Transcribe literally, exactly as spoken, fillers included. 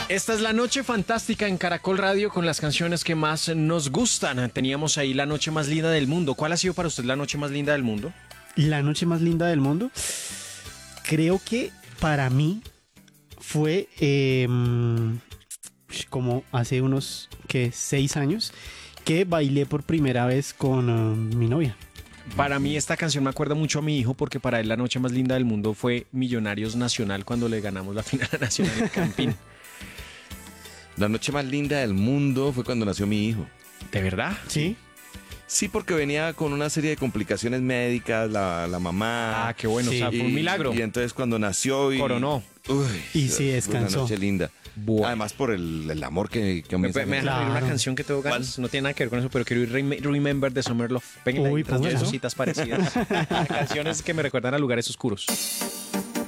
Esta es la noche fantástica en Caracol Radio con las canciones que más nos gustan. Teníamos ahí la noche más linda del mundo. ¿Cuál ha sido para usted la noche más linda del mundo? La noche más linda del mundo. Creo que para mí fue eh, como hace unos que seis años que bailé por primera vez con uh, mi novia. Para mí esta canción me acuerda mucho a mi hijo porque para él la noche más linda del mundo fue Millonarios Nacional cuando le ganamos la final nacional en Campín. La noche más linda del mundo fue cuando nació mi hijo. ¿De verdad? ¿Sí? Sí, porque venía con una serie de complicaciones médicas, la, la mamá. Ah, qué bueno, Sí. o sea, fue un Y- milagro. Y entonces cuando nació y... Coronó. Uy, Y sí, fue descansó. Una noche linda. Bueno. Además por el, el amor que, que Me, comienza me a dejan oír una Claro. canción que tengo ganas. No tiene nada que ver con eso, pero quiero ir Rem- Remember de Summer Love. Péguenle Uy, ahí otras póngala. cositas parecidas. Canciones que me recuerdan a lugares oscuros.